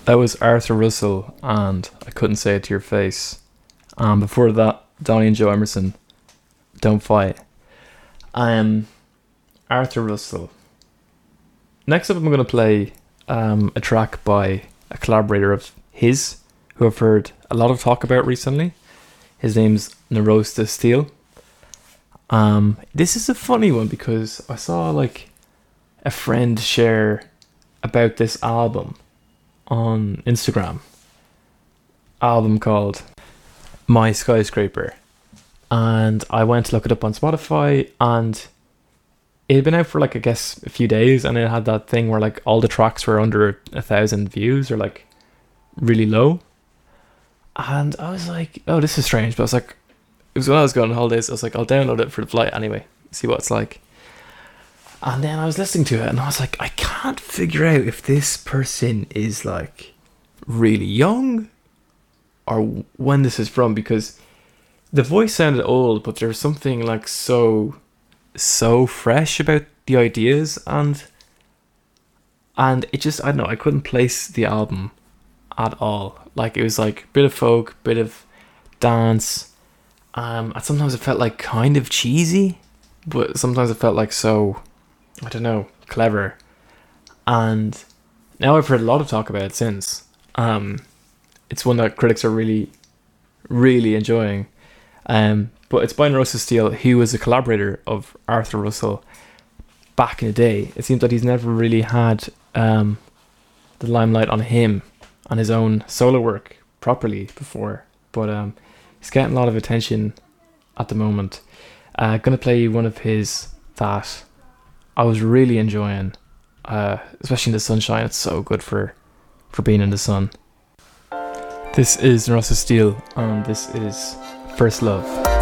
That was Arthur Russell and I Couldn't Say It to Your Face. Before that, Donny and Joe Emerson, Don't Fight. Arthur Russell. Next up, I'm going to play a track by a collaborator of his who I've heard a lot of talk about recently. His name's Narosta Steele. This is a funny one because I saw like a friend share about this album on Instagram. Album called My Skyscraper. And I went to look it up on Spotify, and it had been out for like, I guess, a few days, and it had that thing where like all the tracks were under 1,000 views or like really low. And I was like, oh, this is strange. But I was like, it was when I was going on holidays, I was like, I'll download it for the flight anyway, see what it's like. And then I was listening to it and I was like, I can't figure out if this person is like really young or when this is from, because the voice sounded old, but there was something like so fresh about the ideas, and it just, I don't know, I couldn't place the album at all. Like, it was like bit of folk, bit of dance, and sometimes it felt like kind of cheesy, but sometimes it felt like so, I don't know, clever. And now I've heard a lot of talk about it since. It's one that critics are really, really enjoying. But it's by Narosta Steele, who was a collaborator of Arthur Russell back in the day. It seems that he's never really had the limelight on him, on his own solo work properly before. But he's getting a lot of attention at the moment. Gonna play one of his that I was really enjoying, especially in the sunshine. It's so good for being in the sun. This is Narosta Steele, and this is First Love.